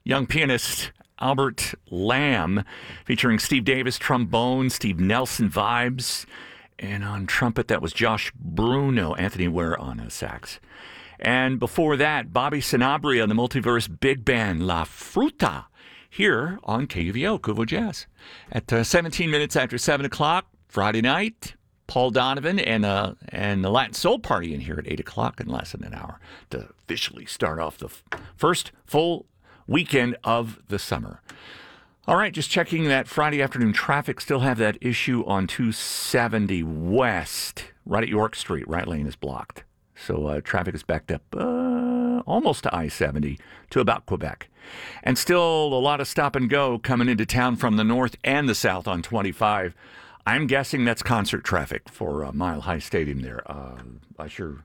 young pianist Albert Lamb, featuring Steve Davis, trombone, Steve Nelson vibes, and on trumpet, that was Josh Bruno, Anthony Ware on sax. And before that, Bobby Sanabria and the Multiverse Big Band, La Fruta, here on KUVO, Kuvo Jazz. At 17 minutes after 7 o'clock, Friday night, Paul Donovan and the Latin Soul Party in here at 8 o'clock in less than an hour to officially start off the first full weekend of the summer. All right, just checking that Friday afternoon traffic. Still have that issue on 270 West, right at York Street. Right lane is blocked. So traffic is backed up almost to I-70 to about Quebec. And still a lot of stop and go coming into town from the north and the south on 25. I'm guessing that's concert traffic for Mile High Stadium there. Usher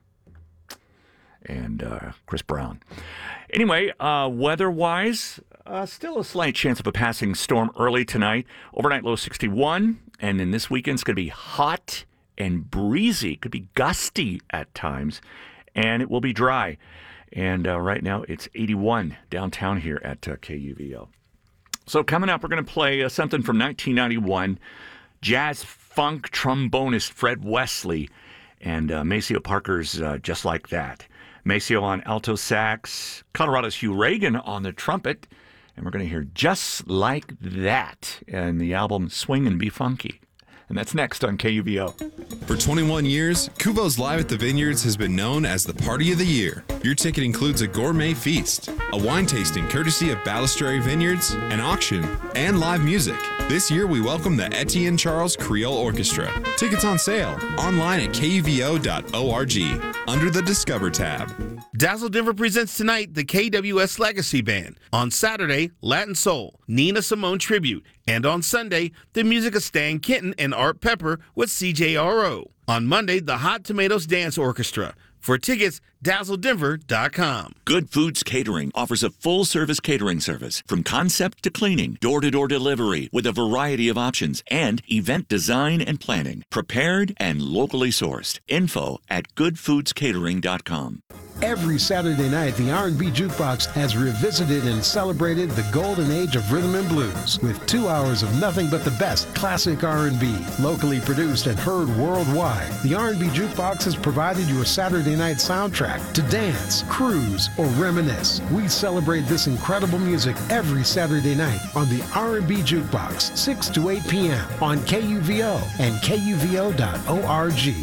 and Chris Brown. Anyway, weather-wise, still a slight chance of a passing storm early tonight. Overnight low 61, and then this weekend it's going to be hot and breezy. It could be gusty at times, and it will be dry. And right now it's 81 downtown here at KUVO. So coming up, we're going to play something from 1991. Jazz funk trombonist Fred Wesley and Maceo Parker's Just Like That. Maceo on alto sax, Colorado's Hugh Reagan on the trumpet, and we're going to hear Just Like That and the album Swing and Be Funky. And that's next on KUVO. For 21 years, Kuvo's Live at the Vineyards has been known as the Party of the Year. Your ticket includes a gourmet feast, a wine tasting courtesy of Balistrary Vineyards, an auction, and live music. This year, we welcome the Etienne Charles Creole Orchestra. Tickets on sale online at kuvo.org under the Discover tab. Dazzle Denver presents tonight the KWS Legacy Band. On Saturday, Latin Soul, Nina Simone Tribute. And on Sunday, the music of Stan Kenton and Art Pepper with CJRO. On Monday, the Hot Tomatoes Dance Orchestra. For tickets, dazzledenver.com. Good Foods Catering offers a full-service catering service, from concept to cleaning, door-to-door delivery with a variety of options, and event design and planning. Prepared and locally sourced. Info at goodfoodscatering.com. Every Saturday night, the R&B Jukebox has revisited and celebrated the golden age of rhythm and blues with 2 hours of nothing but the best classic R&B, locally produced and heard worldwide. The R&B Jukebox has provided your Saturday night soundtrack to dance, cruise, or reminisce. We celebrate this incredible music every Saturday night on the R&B Jukebox, 6 to 8 p.m. on KUVO and KUVO.org.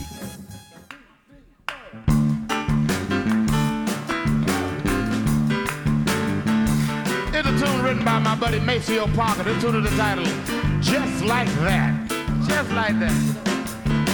Tune written by my buddy Maceo Parker. The tune of the title, Just Like That. Just Like That.